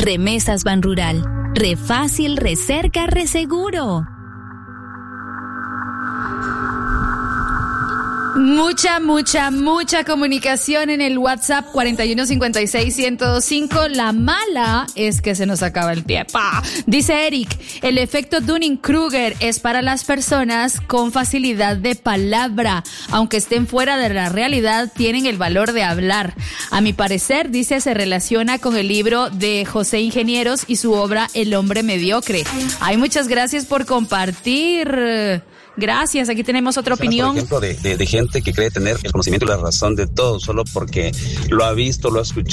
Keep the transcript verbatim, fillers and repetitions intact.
Remesas Banrural. Re fácil, re cerca, re seguro. Mucha, mucha, mucha comunicación en el WhatsApp cuatro uno cinco seis, uno cero dos cinco. La mala es que se nos acaba el tiempo. Dice Eric, el efecto Dunning-Kruger es para las personas con facilidad de palabra. Aunque estén fuera de la realidad, tienen el valor de hablar. A mi parecer, dice, se relaciona con el libro de José Ingenieros y su obra El hombre mediocre. Ay, muchas gracias por compartir. Gracias, aquí tenemos otra opinión. Por ejemplo, de, de, de gente que cree tener el conocimiento y la razón de todo, solo porque lo ha visto, lo ha escuchado.